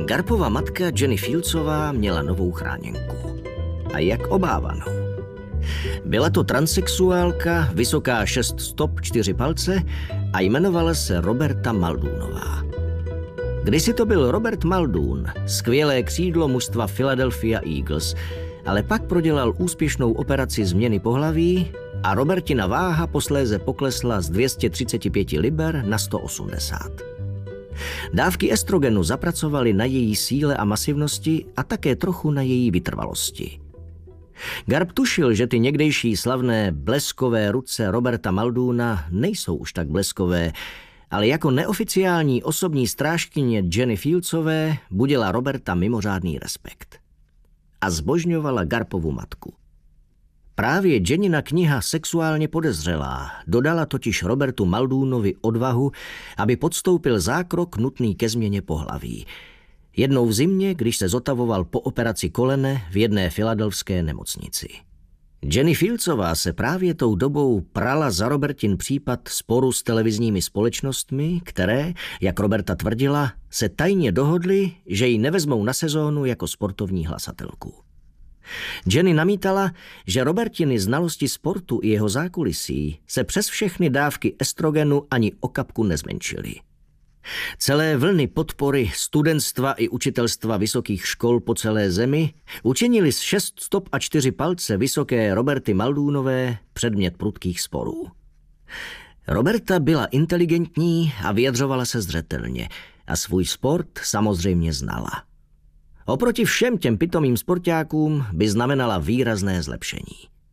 Garpova matka Jenny Fieldsová měla novou chráněnku. A jak obávanou. Byla to transsexuálka, vysoká 6 stop 4 palce a jmenovala se Roberta Muldoonova. Kdysi to byl Robert Muldoon, skvělé křídlo mužstva Philadelphia Eagles, ale pak prodělal úspěšnou operaci změny pohlaví a Robertina váha posléze poklesla z 235 liber na 180. Dávky estrogenu zapracovaly na její síle a masivnosti a také trochu na její vytrvalosti. Garp tušil, že ty někdejší slavné bleskové ruce Roberta Muldoona nejsou už tak bleskové, ale jako neoficiální osobní strážkyně Jenny Fieldsové budila Roberta mimořádný respekt. A zbožňovala Garpovu matku. Právě Jennina kniha Sexuálně podezřelá dodala totiž Robertu Muldoonovi odvahu, aby podstoupil zákrok nutný ke změně pohlaví. Jednou v zimě, když se zotavoval po operaci kolene v jedné filadelfské nemocnici. Jenny Fieldsová se právě tou dobou prala za Robertin případ sporu s televizními společnostmi, které, jak Roberta tvrdila, se tajně dohodly, že ji nevezmou na sezónu jako sportovní hlasatelku. Jenny namítala, že Robertiny znalosti sportu i jeho zákulisí se přes všechny dávky estrogenu ani o kapku nezmenšily. Celé vlny podpory studentstva i učitelstva vysokých škol po celé zemi učinili z 6 stop a 4 palce vysoké Roberty Muldoonové předmět prudkých sporů. Roberta byla inteligentní a vyjadřovala se zřetelně a svůj sport samozřejmě znala. Oproti všem těm pitomým sportákům by znamenala výrazné zlepšení.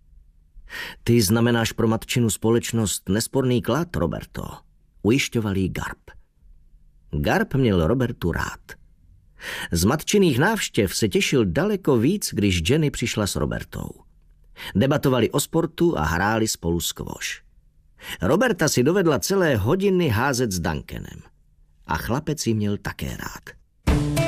Ty znamenáš pro matčinu společnost nesporný klad, Roberto, ujišťoval jí Garp. Garp měl Robertu rád. Z matčiných návštěv se těšil daleko víc, když Jenny přišla s Robertou. Debatovali o sportu a hráli spolu squash. Roberta si dovedla celé hodiny házet s Duncanem. A chlapec ji měl také rád.